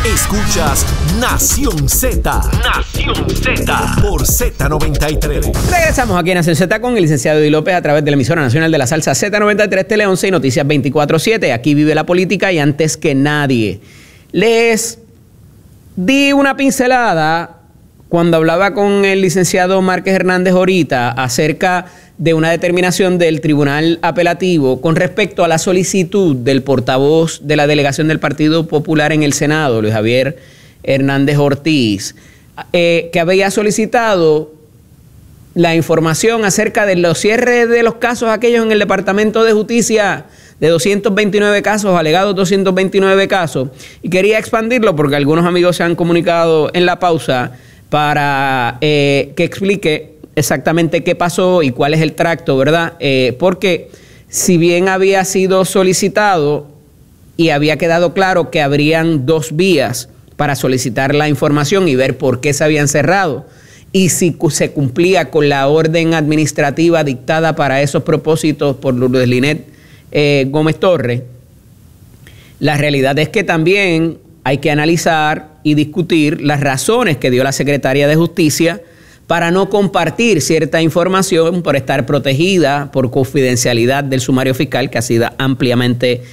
Escuchas Nación Z. Nación Z. Por Z93. Regresamos aquí en Nación Z con el licenciado Eddie López a través de la emisora nacional de la salsa Z93, Tele 11 y Noticias 24/7. Aquí vive la política y antes que nadie. Les di una pincelada cuando hablaba con el licenciado Márquez Hernández ahorita acerca de una determinación del Tribunal Apelativo con respecto a la solicitud del portavoz de la delegación del Partido Popular en el Senado, Luis Javier Hernández Ortiz, que había solicitado la información acerca de los cierres de los casos aquellos en el Departamento de Justicia, de 229 casos, alegados 229 casos, y quería expandirlo porque algunos amigos se han comunicado en la pausa para que explique exactamente qué pasó y cuál es el tracto, ¿verdad? Porque si bien había sido solicitado y había quedado claro que habrían dos vías para solicitar la información y ver por qué se habían cerrado y si se cumplía con la orden administrativa dictada para esos propósitos por Lourdes Linet Gómez Torres, la realidad es que también hay que analizar y discutir las razones que dio la Secretaría de Justicia para no compartir cierta información por estar protegida por confidencialidad del sumario fiscal, que ha sido ampliamente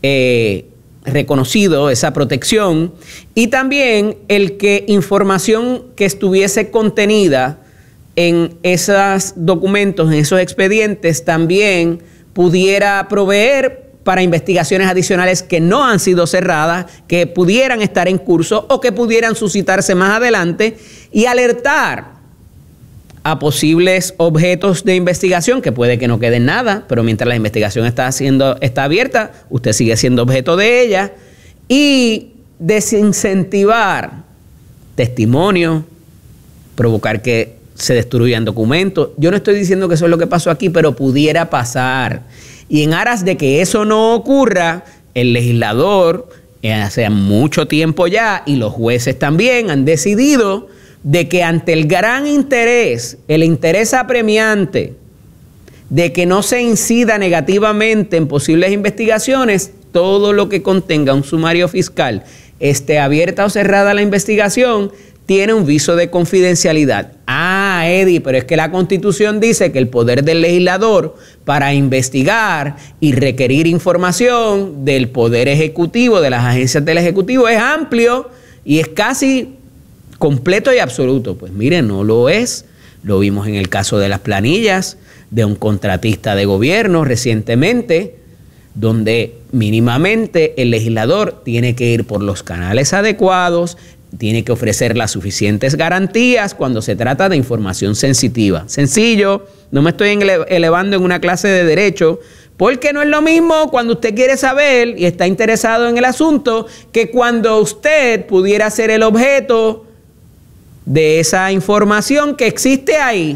reconocido esa protección, y también el que información que estuviese contenida en esos documentos, en esos expedientes, también pudiera proveer para investigaciones adicionales que no han sido cerradas, que pudieran estar en curso o que pudieran suscitarse más adelante y alertar a posibles objetos de investigación, que puede que no queden nada, pero mientras la investigación está abierta, usted sigue siendo objeto de ella, y desincentivar testimonios, provocar que se destruyan documentos. Yo no estoy diciendo que eso es lo que pasó aquí, pero pudiera pasar. Y en aras de que eso no ocurra, el legislador, hace mucho tiempo ya, y los jueces también han decidido de que ante el gran interés, el interés apremiante de que no se incida negativamente en posibles investigaciones, todo lo que contenga un sumario fiscal, esté abierta o cerrada la investigación, tiene un viso de confidencialidad. Ah, Eddie, pero es que la Constitución dice que el poder del legislador para investigar y requerir información del Poder Ejecutivo, de las agencias del Ejecutivo, es amplio y es casi completo y absoluto. Pues mire, no lo es. Lo vimos en el caso de las planillas de un contratista de gobierno recientemente, donde mínimamente el legislador tiene que ir por los canales adecuados, tiene que ofrecer las suficientes garantías cuando se trata de información sensitiva. Sencillo, no me estoy elevando en una clase de derecho, porque no es lo mismo cuando usted quiere saber y está interesado en el asunto que cuando usted pudiera ser el objeto de esa información que existe ahí.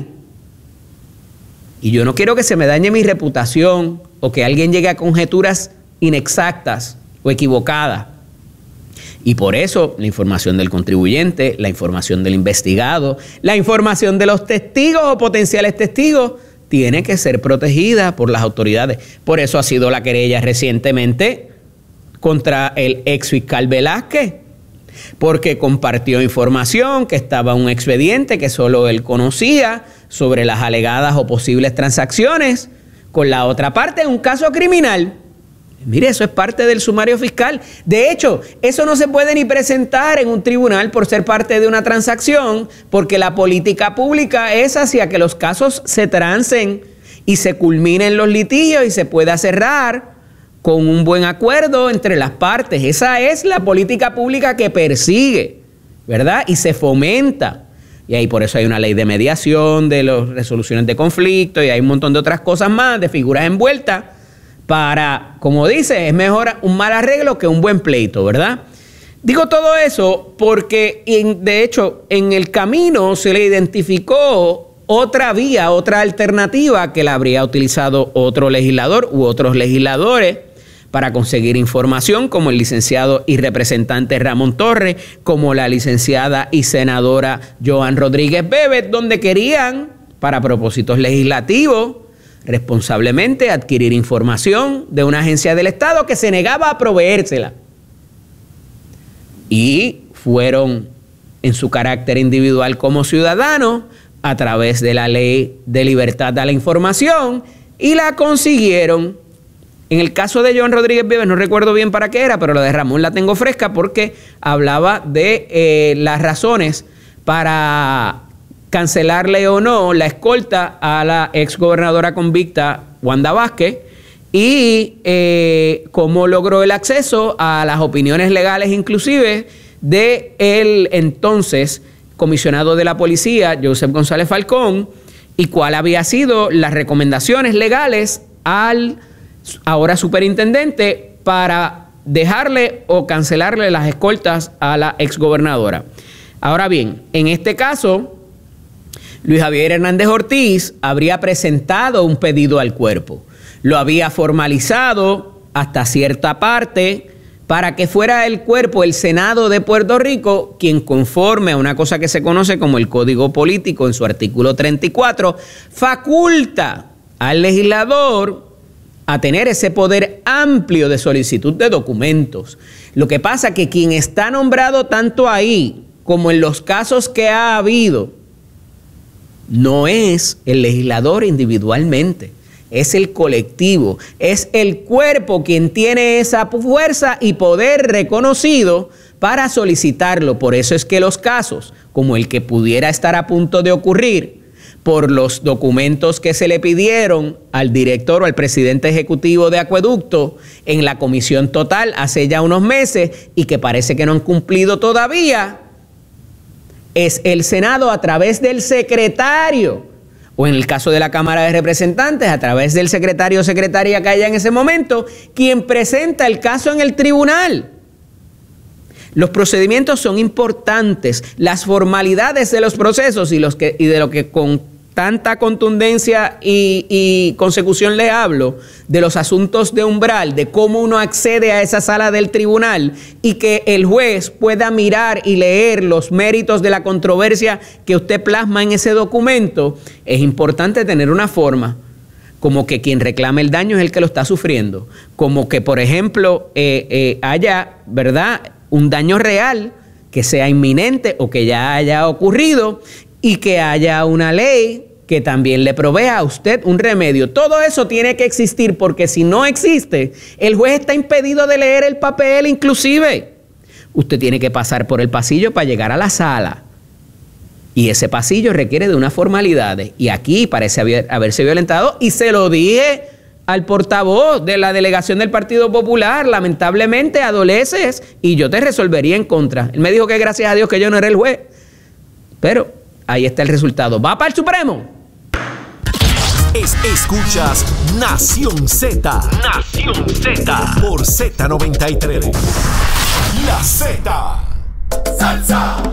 Y yo no quiero que se me dañe mi reputación o que alguien llegue a conjeturas inexactas o equivocadas. Y por eso la información del contribuyente, la información del investigado, la información de los testigos o potenciales testigos tiene que ser protegida por las autoridades. Por eso ha sido la querella recientemente contra el ex fiscal Velázquez, porque compartió información que estaba en un expediente que solo él conocía sobre las alegadas o posibles transacciones con la otra parte en un caso criminal. Mire, eso es parte del sumario fiscal. De hecho, eso no se puede ni presentar en un tribunal por ser parte de una transacción, porque la política pública es hacia que los casos se trancen y se culminen los litigios y se pueda cerrar con un buen acuerdo entre las partes. Esa es la política pública que persigue, ¿verdad? Y se fomenta. Y ahí por eso hay una ley de mediación, de las resoluciones de conflicto, y hay un montón de otras cosas más, de figuras envueltas, para, como dice, es mejor un mal arreglo que un buen pleito, ¿verdad? Digo todo eso porque, de hecho, en el camino se le identificó otra vía, otra alternativa que la habría utilizado otro legislador u otros legisladores para conseguir información, como el licenciado y representante Ramón Torres, como la licenciada y senadora Joan Rodríguez Bebet, donde querían, para propósitos legislativos, responsablemente adquirir información de una agencia del Estado que se negaba a proveérsela. y fueron en su carácter individual como ciudadanos a través de la ley de libertad a la información y la consiguieron. En el caso de Joan Rodríguez Bebes, no recuerdo bien para qué era, pero la de Ramón la tengo fresca porque hablaba de las razones para cancelarle o no la escolta a la exgobernadora convicta Wanda Vázquez y cómo logró el acceso a las opiniones legales inclusive de el entonces comisionado de la policía, Joseph González Falcón, y cuál había sido las recomendaciones legales al ahora superintendente para dejarle o cancelarle las escoltas a la exgobernadora. Ahora bien, en este caso, Luis Javier Hernández Ortiz habría presentado un pedido al cuerpo. Lo había formalizado hasta cierta parte para que fuera el cuerpo, el Senado de Puerto Rico, quien conforme a una cosa que se conoce como el Código Político en su artículo 34, faculta al legislador a tener ese poder amplio de solicitud de documentos. Lo que pasa es que quien está nombrado tanto ahí como en los casos que ha habido, no es el legislador individualmente, es el colectivo, es el cuerpo quien tiene esa fuerza y poder reconocido para solicitarlo. Por eso es que los casos, como el que pudiera estar a punto de ocurrir, por los documentos que se le pidieron al director o al presidente ejecutivo de Acueducto en la comisión total hace ya unos meses y que parece que no han cumplido todavía, es el Senado a través del secretario, o en el caso de la Cámara de Representantes, a través del secretario o secretaria que haya en ese momento, quien presenta el caso en el tribunal. Los procedimientos son importantes, las formalidades de los procesos y de lo que con tanta contundencia y consecución le hablo, de los asuntos de umbral, de cómo uno accede a esa sala del tribunal y que el juez pueda mirar y leer los méritos de la controversia que usted plasma en ese documento, es importante tener una forma, como que quien reclama el daño es el que lo está sufriendo, como que, por ejemplo, haya, ¿verdad?, un daño real que sea inminente o que ya haya ocurrido y que haya una ley que también le provea a usted un remedio. Todo eso tiene que existir porque si no existe, el juez está impedido de leer el papel inclusive. Usted tiene que pasar por el pasillo para llegar a la sala y ese pasillo requiere de unas formalidades y aquí parece haberse violentado y se lo dije al portavoz de la delegación del Partido Popular, lamentablemente adoleces y yo te resolvería en contra. Él me dijo que gracias a Dios que yo no era el juez, pero ahí está el resultado. ¡Va para el Supremo! Escuchas Nación Z. Nación Z. Por Z93. La Z. Salsa.